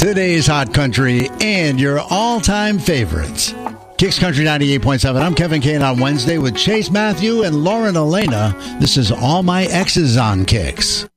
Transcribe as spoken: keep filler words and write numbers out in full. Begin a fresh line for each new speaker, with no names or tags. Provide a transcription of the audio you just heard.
today's hot country and your all-time favorites. Kicks Country ninety-eight point seven. I'm Kevin Kane on Wednesday with Chase Matthew and Lauren Elena. This is All My Exes on Kicks.